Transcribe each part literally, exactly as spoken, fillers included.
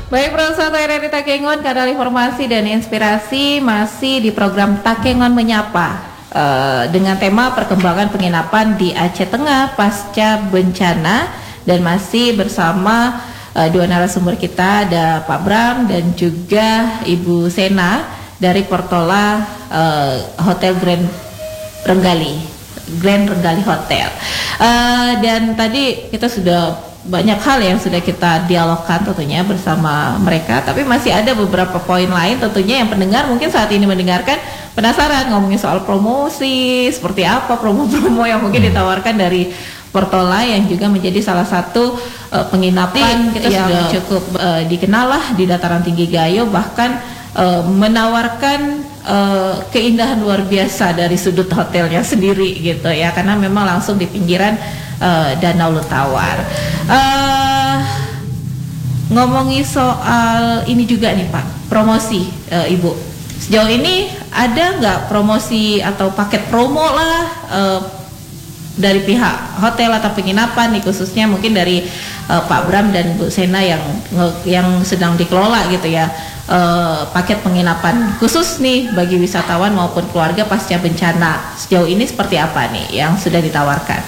Baik, pemirsa R R I Takengon, kanal informasi dan inspirasi masih di program Takengon Menyapa uh, dengan tema perkembangan penginapan di Aceh Tengah pasca bencana, dan masih bersama uh, dua narasumber kita, ada Pak Bram dan juga Ibu Sena dari Portola uh, Hotel Grand Renggali, Grand Renggali Hotel. Uh, dan tadi kita sudah banyak hal yang sudah kita dialogkan tentunya bersama mereka, tapi masih ada beberapa poin lain tentunya yang pendengar mungkin saat ini mendengarkan penasaran ngomongin soal promosi, seperti apa promo-promo yang mungkin ditawarkan dari Portola yang juga menjadi salah satu uh, penginapan kita yang sudah cukup uh, dikenal lah di dataran tinggi Gayo, bahkan uh, menawarkan uh, keindahan luar biasa dari sudut hotelnya sendiri gitu ya, karena memang langsung di pinggiran uh, Danau Lutawar. Uh, ngomongin soal ini juga nih Pak, promosi uh, Ibu, sejauh ini ada nggak promosi atau paket promo lah uh, dari pihak hotel atau penginapan nih, khususnya mungkin dari uh, Pak Bram dan Bu Sena yang yang sedang dikelola gitu ya, uh, paket penginapan khusus nih bagi wisatawan maupun keluarga pasca bencana, sejauh ini seperti apa nih yang sudah ditawarkan?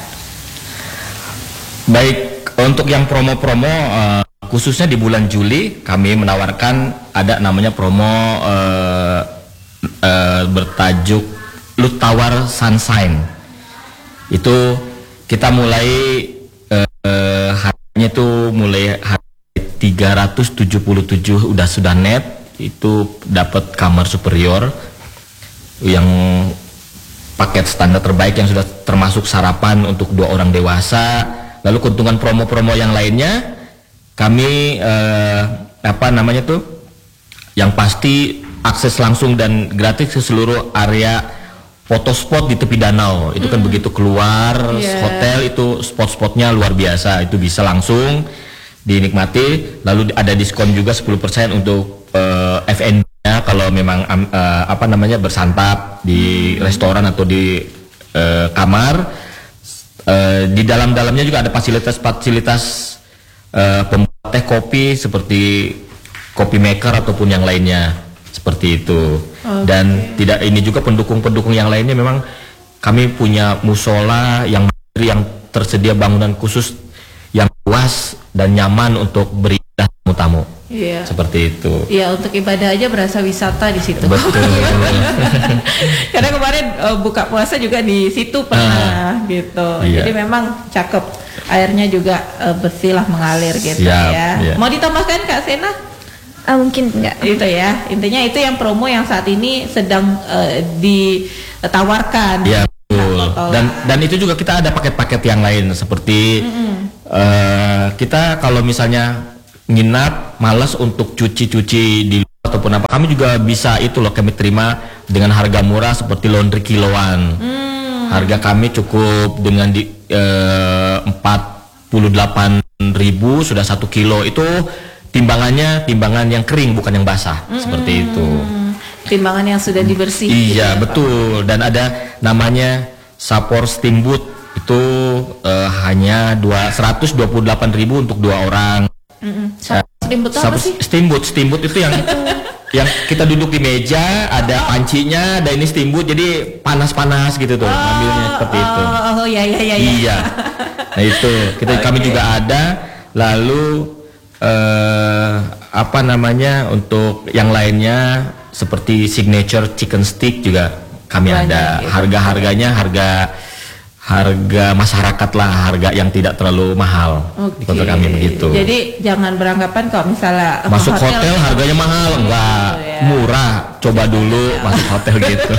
Baik, untuk yang promo-promo uh, khususnya di bulan Juli kami menawarkan ada namanya promo uh, uh, bertajuk Lutawar Sunshine. Itu kita mulai uh, uh, harganya itu mulai tiga ratus tujuh puluh tujuh udah sudah net, itu dapat kamar superior yang paket standar terbaik yang sudah termasuk sarapan untuk dua orang dewasa. Lalu keuntungan promo-promo yang lainnya kami eh, apa namanya tuh yang pasti akses langsung dan gratis ke seluruh area foto spot di tepi danau. Itu kan mm. begitu keluar yeah. hotel itu spot-spotnya luar biasa, itu bisa langsung dinikmati. Lalu ada diskon juga sepuluh persen untuk eh, F and B-nya kalau memang eh, apa namanya bersantap di mm. restoran atau di eh, kamar. Uh, di dalam-dalamnya juga ada fasilitas-fasilitas uh, pembuat teh kopi seperti kopi maker ataupun yang lainnya seperti itu. Okay. Dan tidak ini juga pendukung-pendukung yang lainnya, memang kami punya musola yang yang tersedia bangunan khusus yang luas dan nyaman untuk beribadah tamu-tamu. Iya. Seperti itu. Iya, untuk ibadah aja berasa wisata di situ. Betul. Karena kemarin uh, buka puasa juga di situ pernah uh, gitu. Iya. Jadi memang cakep. Airnya juga uh, bersih lah, mengalir gitu. Siap, ya. Iya. Mau ditambahkan Kak Sena? Uh, mungkin enggak. Itu ya. Intinya itu yang promo yang saat ini sedang uh, ditawarkan. Iya, betul. Dan dan itu juga kita ada paket-paket yang lain seperti mm-hmm. uh, kita kalau misalnya nginap malas untuk cuci-cuci di luar ataupun apa, kami juga bisa itu loh, kami terima dengan harga murah seperti laundry kiloan. Hmm. Harga kami cukup dengan di eh, empat puluh delapan ribu sudah satu kilo. Itu timbangannya timbangan yang kering bukan yang basah. Hmm. Seperti itu. Timbangan yang sudah dibersihkan. Iya, gitu, betul. Dan ada namanya Sapor Steamboat, itu eh, hanya seratus dua puluh delapan ribu untuk dua orang. Mm-mm. Steamboat apa sih? Steamboat, steamboat itu yang yang kita duduk di meja, ada pancinya, ada ini steamboat, jadi panas-panas gitu tuh, oh, ambilnya seperti oh, itu. Oh ya ya ya. Iya. Nah itu kita okay. Kami juga ada. Lalu eh, apa namanya untuk yang lainnya seperti signature chicken stick juga kami banyak, ada. Gitu. Harga-harganya harga harga masyarakat lah, harga yang tidak terlalu mahal. Okay. Untuk kami begitu. Jadi jangan beranggapan kalau misalnya masuk hotel, hotel harganya mahal, enggak, ya. Murah, coba dulu ya. Masuk hotel gitu.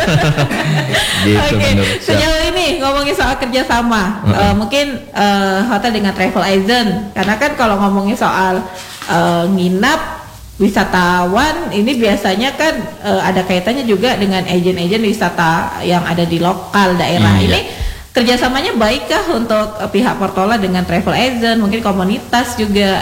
Gitu. Okay. Sejauh ini ngomongin soal kerjasama, uh-uh. uh, mungkin uh, hotel dengan travel agent, karena kan kalau ngomongin soal uh, nginap wisatawan ini biasanya kan uh, ada kaitannya juga dengan agen-agen wisata yang ada di lokal daerah. Iya. Ini kerjasamanya baikkah untuk uh, pihak Portola dengan travel agent, mungkin komunitas juga?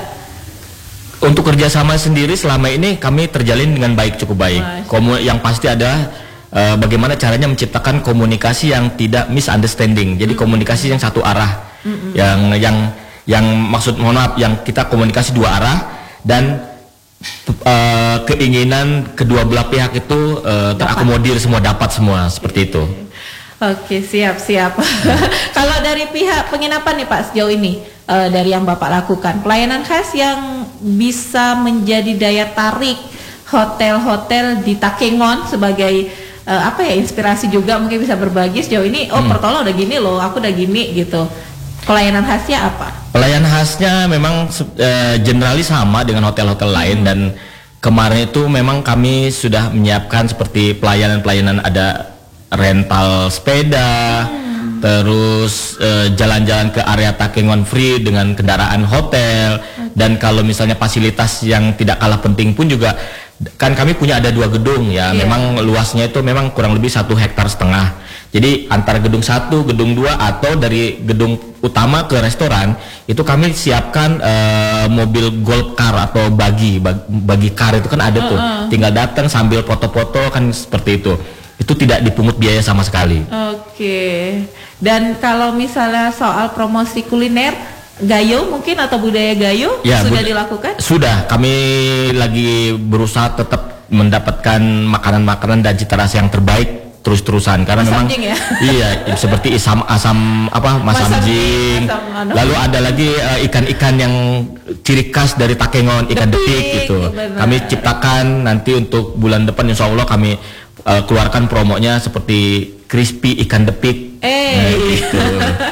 Untuk kerjasama sendiri selama ini kami terjalin dengan baik, cukup baik. Komu yang pasti ada uh, bagaimana caranya menciptakan komunikasi yang tidak misunderstanding. Jadi mm-hmm. komunikasi yang satu arah, mm-hmm. yang yang yang maksud mohon maaf, yang kita komunikasi dua arah dan uh, keinginan kedua belah pihak itu uh, terakomodir semua, dapat semua seperti itu. Oke, siap siap. Kalau dari pihak penginapan nih Pak, sejauh ini uh, dari yang Bapak lakukan, pelayanan khas yang bisa menjadi daya tarik hotel-hotel di Takengon sebagai uh, apa ya, inspirasi juga, mungkin bisa berbagi sejauh ini. Oh, hmm. Portola udah gini loh, aku udah gini gitu. Pelayanan khasnya apa? Pelayanan khasnya memang uh, generalis sama dengan hotel-hotel lain, dan kemarin itu memang kami sudah menyiapkan seperti pelayanan-pelayanan, ada rental sepeda, hmm. terus uh, jalan-jalan ke area Takengon free dengan kendaraan hotel, okay. Dan kalau misalnya fasilitas yang tidak kalah penting pun juga, kan kami punya ada dua gedung ya, yeah. Memang luasnya itu memang kurang lebih satu hektar setengah. Jadi antara gedung satu, gedung dua, atau dari gedung utama ke restoran itu kami siapkan uh, mobil golf car atau bagi bagi car itu kan ada tuh, uh -uh. tinggal datang sambil foto-foto kan seperti itu. Itu tidak dipungut biaya sama sekali. Oke. Dan kalau misalnya soal promosi kuliner Gayo mungkin atau budaya Gayo ya, sudah bud dilakukan? Sudah. Kami lagi berusaha tetap mendapatkan makanan-makanan dan cita rasa yang terbaik terus-terusan, karena memang ya? Iya, seperti isam asam apa masamjing. Masam, lalu ada lagi ikan-ikan uh, yang ciri khas dari Takengon, ikan depik, depik gitu. Bener. Kami ciptakan nanti untuk bulan depan insya Allah kami Uh, keluarkan promonya seperti crispy ikan depik. Eh, nah, gitu.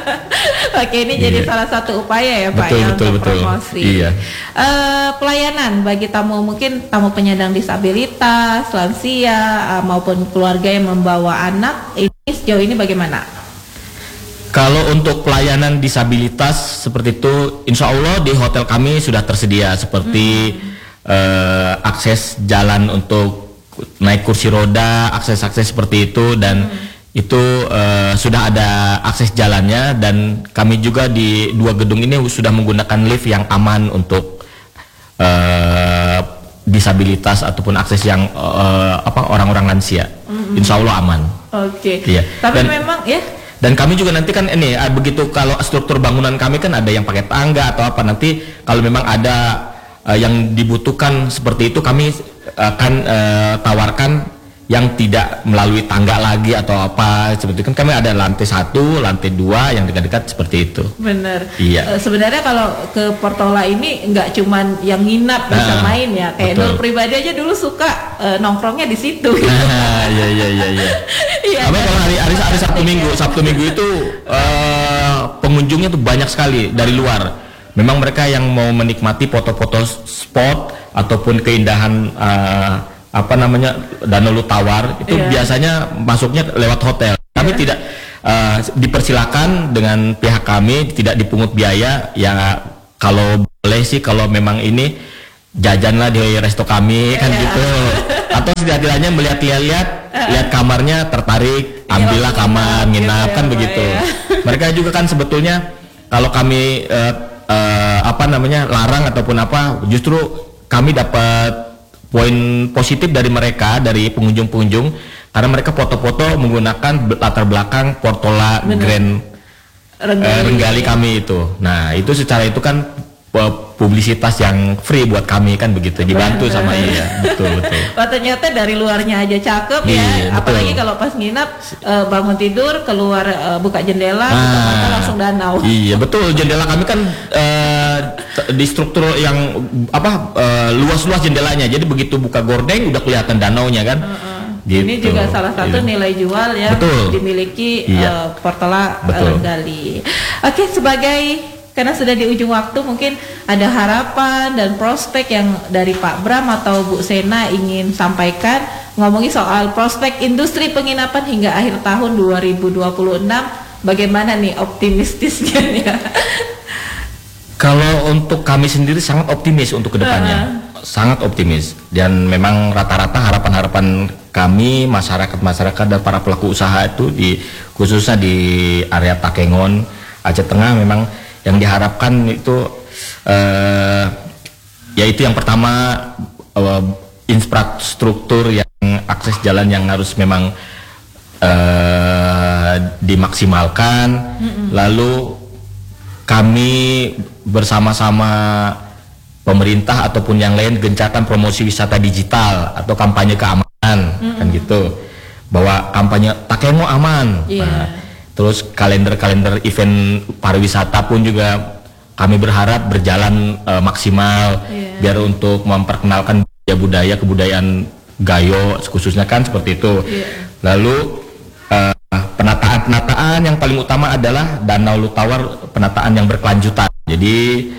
Oke, ini yeah. jadi salah satu upaya ya Pak, betul, ya, betul, untuk betul. promosi. Iya. Uh, pelayanan bagi tamu, mungkin tamu penyandang disabilitas, lansia, uh, maupun keluarga yang membawa anak, ini sejauh ini bagaimana? Kalau untuk pelayanan disabilitas seperti itu, insya Allah di hotel kami sudah tersedia seperti hmm. uh, akses jalan untuk naik kursi roda, akses-akses seperti itu, dan hmm. itu uh, sudah ada akses jalannya, dan kami juga di dua gedung ini sudah menggunakan lift yang aman untuk uh, disabilitas ataupun akses yang uh, apa orang-orang lansia. Hmm. Insya Allah aman. Oke. Okay. Iya. Tapi dan, memang ya. Dan kami juga nanti kan ini begitu, kalau struktur bangunan kami kan ada yang pakai tangga atau apa, nanti kalau memang ada uh, yang dibutuhkan seperti itu, kami akan uh, tawarkan yang tidak melalui tangga lagi atau apa seperti itu. Kan kami ada lantai satu, lantai dua yang dekat-dekat seperti itu. Bener. Iya. Uh, sebenarnya kalau ke Portola ini nggak cuman yang nginap bisa uh, main ya. Kayak Nur pribadi aja dulu suka uh, nongkrongnya di situ. Nah, iya iya iya iya. Iya. Apa kalau hari hari, hari Sabtu Minggu, Sabtu Minggu itu uh, pengunjungnya tuh banyak sekali dari luar. Memang mereka yang mau menikmati foto-foto spot ataupun keindahan uh, apa namanya Danau Lutawar itu yeah. biasanya masuknya lewat hotel. Kami yeah. tidak uh, dipersilakan dengan pihak kami, tidak dipungut biaya. Ya kalau boleh sih, kalau memang ini jajanlah di resto kami yeah. kan gitu. Atau setidaknya melihat-lihat lihat kamarnya tertarik, ambillah kamar, nginap kan begitu. Mereka juga kan sebetulnya kalau kami uh, Uh, apa namanya larang ataupun apa, justru kami dapat poin positif dari mereka, dari pengunjung-pengunjung, karena mereka foto-foto menggunakan latar belakang Portola Bener. Grand Renggali. Uh, Renggali kami itu. Nah itu secara itu kan publisitas yang free buat kami kan begitu, dibantu sama iya. Betul betul. Wah, ternyata dari luarnya aja cakep ya. Iya, apalagi kalau pas nginap uh, bangun tidur keluar uh, buka jendela, ah, buka mata langsung danau. Iya betul, jendela kami kan uh, di struktur yang apa uh, luas-luas jendelanya. Jadi begitu buka gordeng udah kelihatan danaunya kan. Uh -uh. Gitu. Ini juga salah satu iya. nilai jual yang betul. dimiliki iya. uh, Portola Renggali. Oke, sebagai karena sudah di ujung waktu, mungkin ada harapan dan prospek yang dari Pak Bram atau Bu Sena ingin sampaikan, ngomongin soal prospek industri penginapan hingga akhir tahun dua ribu dua puluh enam, bagaimana nih optimistisnya ya? Kalau untuk kami sendiri sangat optimis untuk kedepannya, uh. sangat optimis, dan memang rata-rata harapan-harapan kami masyarakat-masyarakat dan para pelaku usaha itu di khususnya di area Takengon, Aceh Tengah, memang yang diharapkan itu uh, yaitu yang pertama uh, infrastruktur yang akses jalan yang harus memang uh, dimaksimalkan. Mm-mm. Lalu kami bersama-sama pemerintah ataupun yang lain gencarkan promosi wisata digital atau kampanye keamanan, mm-hmm. kan gitu, bahwa kampanye Takengon aman. Yeah. Nah, terus kalender-kalender event pariwisata pun juga kami berharap berjalan uh, maksimal, yeah. biar untuk memperkenalkan budaya kebudayaan Gayo khususnya kan seperti itu. Yeah. Lalu uh, penataan-penataan yang paling utama adalah Danau Lutawar, penataan yang berkelanjutan. Jadi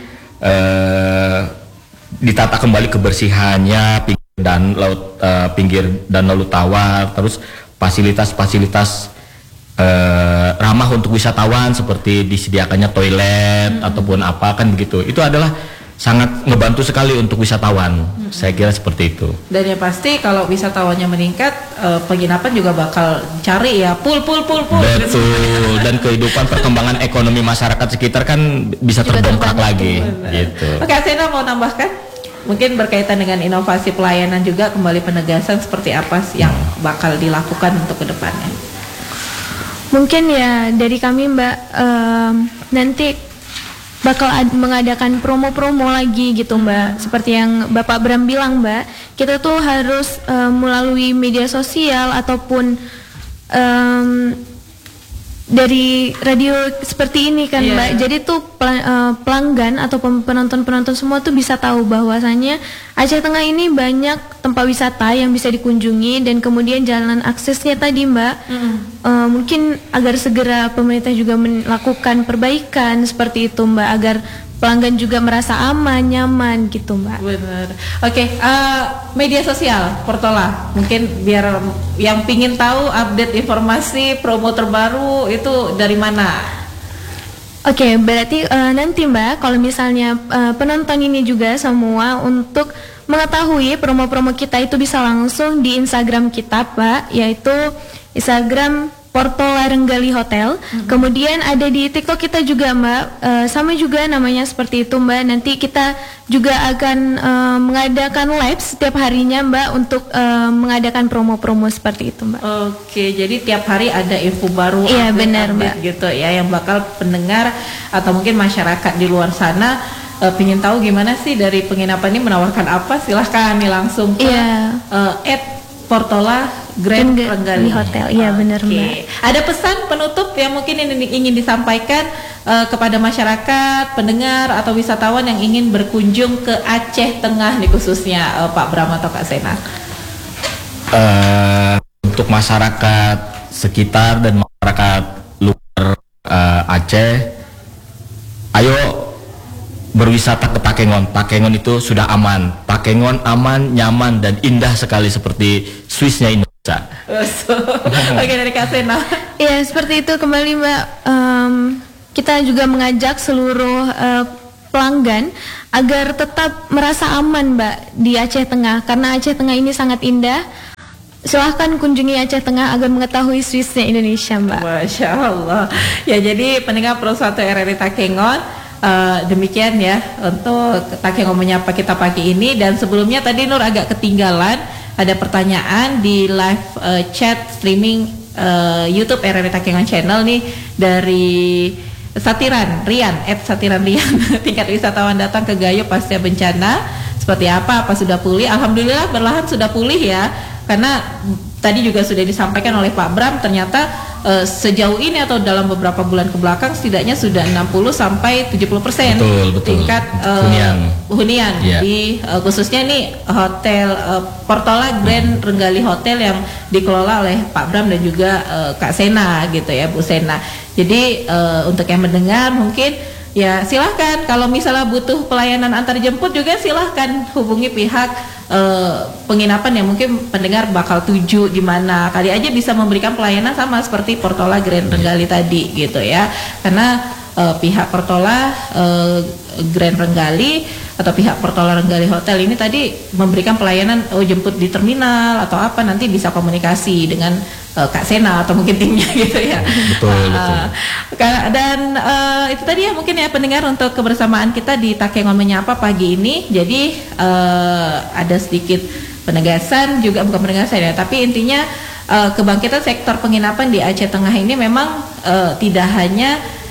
uh, ditata kembali kebersihannya pinggir dan laut uh, pinggir Danau Lutawar, terus fasilitas-fasilitas uh, ramah untuk wisatawan seperti disediakannya toilet hmm. ataupun apa kan begitu. Itu adalah sangat ngebantu sekali untuk wisatawan. Hmm. Saya kira seperti itu. Dan yang pasti kalau wisatawannya meningkat, uh, penginapan juga bakal cari ya, pul pul pul pul. Betul. Dan kehidupan perkembangan ekonomi masyarakat sekitar kan bisa terbongkar lagi. Gitu. Oke, Asena mau nambahkan? Mungkin berkaitan dengan inovasi pelayanan juga, kembali penegasan seperti apa sih yang bakal dilakukan untuk kedepannya? Mungkin ya dari kami Mbak, um, nanti bakal ad- mengadakan promo-promo lagi gitu Mbak. Seperti yang Bapak Bram bilang Mbak, kita tuh harus um, melalui media sosial ataupun um, dari radio seperti ini kan yeah. Mbak. Jadi tuh pel- uh, pelanggan atau penonton-penonton semua tuh bisa tahu bahwasannya Aceh Tengah ini banyak tempat wisata yang bisa dikunjungi, dan kemudian jalan aksesnya tadi Mbak, mm. uh, mungkin agar segera pemerintah juga melakukan perbaikan seperti itu Mbak, agar pelanggan juga merasa aman, nyaman gitu Mbak. Benar. Oke, okay, uh, media sosial Portola, mungkin biar yang pingin tahu update informasi promo terbaru itu dari mana? Oke, okay, berarti uh, nanti Mbak, kalau misalnya uh, penonton ini juga semua untuk mengetahui promo-promo kita itu bisa langsung di Instagram kita Pak, yaitu Instagram Portola Renggali Hotel. Mm-hmm. Kemudian ada di TikTok kita juga Mbak, uh, sama juga namanya seperti itu Mbak. Nanti kita juga akan uh, mengadakan live setiap harinya Mbak untuk uh, mengadakan promo-promo seperti itu Mbak. Oke, jadi tiap hari ada info baru. Iya benar Mbak. Gitu ya, yang bakal pendengar atau mungkin masyarakat di luar sana uh, pengen tahu gimana sih dari penginapan ini menawarkan apa, silahkan nih langsung ke yeah. uh, at Portola Grand Renggali Hotel. Iya benar Mbak. Ada pesan penutup yang mungkin ingin disampaikan uh, kepada masyarakat, pendengar atau wisatawan yang ingin berkunjung ke Aceh Tengah nih khususnya uh, Pak Bram atau Kak Sena? Uh, untuk masyarakat sekitar dan masyarakat luar uh, Aceh, ayo berwisata ke Takengon. Takengon itu sudah aman. Takengon aman, nyaman dan indah sekali seperti Swissnya Indonesia. Oke, dari Kak Sena. Iya, seperti itu kembali Mbak. Um, kita juga mengajak seluruh uh, pelanggan agar tetap merasa aman Mbak di Aceh Tengah, karena Aceh Tengah ini sangat indah. Silahkan kunjungi Aceh Tengah agar mengetahui Swissnya Indonesia Mbak. Masya Allah. Ya, jadi pendengar Pro satu R R I Takengon, Uh, demikian ya untuk Takengon menyapa kita pagi ini. Dan sebelumnya tadi Nur agak ketinggalan, ada pertanyaan di live uh, chat streaming uh, YouTube R R I Takengon Channel nih dari Satiran Rian, at Satiran Rian. Tingkat wisatawan datang ke Gayo pasca bencana seperti apa? Apa sudah pulih? Alhamdulillah berlahan sudah pulih ya, karena tadi juga sudah disampaikan oleh Pak Bram, ternyata uh, sejauh ini atau dalam beberapa bulan ke belakang setidaknya sudah enam puluh sampai tujuh puluh persen tingkat uh, hunian, hunian yeah. di uh, khususnya nih hotel uh, Portola Grand Renggali Hotel yang dikelola oleh Pak Bram dan juga uh, Kak Sena gitu ya, Bu Sena. Jadi uh, untuk yang mendengar mungkin ya silahkan, kalau misalnya butuh pelayanan antar jemput juga silahkan hubungi pihak uh, penginapan yang mungkin pendengar bakal tuju di mana, kali aja bisa memberikan pelayanan sama seperti Portola Grand Renggali tadi gitu ya, karena uh, pihak Portola uh, Grand Renggali atau pihak Portola Renggali Hotel ini tadi memberikan pelayanan oh jemput di terminal atau apa, nanti bisa komunikasi dengan uh, Kak Sena atau mungkin timnya gitu ya. Betul, uh, betul. Dan uh, itu tadi ya mungkin ya pendengar untuk kebersamaan kita di Takengon Menyapa pagi ini. Jadi uh, ada sedikit penegasan juga, bukan penegasan ya, tapi intinya uh, kebangkitan sektor penginapan di Aceh Tengah ini memang uh, tidak hanya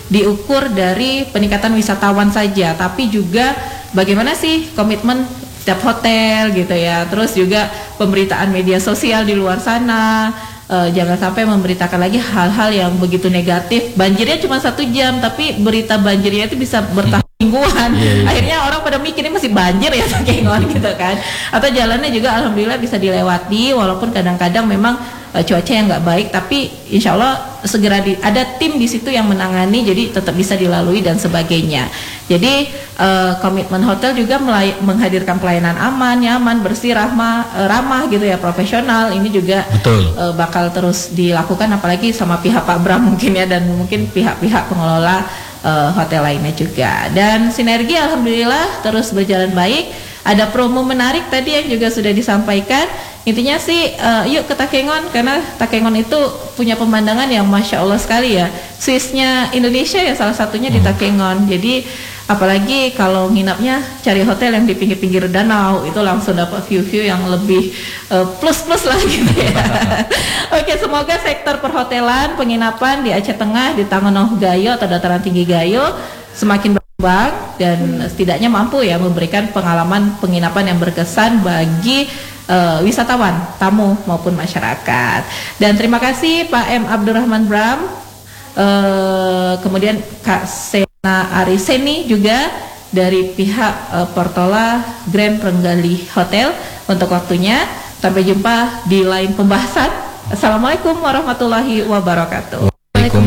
diukur dari peningkatan wisatawan saja, tapi juga bagaimana sih komitmen setiap hotel gitu ya. Terus juga pemberitaan media sosial di luar sana, uh, jangan sampai memberitakan lagi hal-hal yang begitu negatif. Banjirnya cuma satu jam, tapi berita banjirnya itu bisa bertahan mingguan. Yeah, yeah. Akhirnya orang pada mikirnya masih banjir ya Takengon gitu kan. Atau jalannya juga alhamdulillah bisa dilewati, walaupun kadang-kadang memang uh, cuaca yang nggak baik, tapi insya Allah segera di, ada tim di situ yang menangani, jadi tetap bisa dilalui dan sebagainya. Jadi uh, komitmen hotel juga melay- menghadirkan pelayanan aman, nyaman, bersih, ramah, uh, ramah gitu ya, profesional. Ini juga uh, bakal terus dilakukan, apalagi sama pihak Pak Bram mungkin ya, dan mungkin pihak-pihak pengelola uh, hotel lainnya juga. Dan sinergi alhamdulillah terus berjalan baik. Ada promo menarik tadi yang juga sudah disampaikan. Intinya sih uh, yuk ke Takengon, karena Takengon itu punya pemandangan yang masya Allah sekali ya. Swissnya Indonesia ya salah satunya di Takengon. Jadi apalagi kalau nginapnya cari hotel yang di pinggir-pinggir danau, itu langsung dapat view-view yang lebih uh, plus-plus lah gitu ya. Oke, semoga sektor perhotelan, penginapan di Aceh Tengah, di Tangonoh Gayo atau dataran tinggi Gayo semakin berkembang dan setidaknya mampu ya memberikan pengalaman penginapan yang berkesan bagi uh, wisatawan, tamu maupun masyarakat. Dan terima kasih Pak M. Abdurrahman Bram, uh, kemudian Kak Sena Ariseni juga dari pihak uh, Portola Grand Renggali Hotel untuk waktunya. Sampai jumpa di lain pembahasan. Assalamualaikum warahmatullahi wabarakatuh.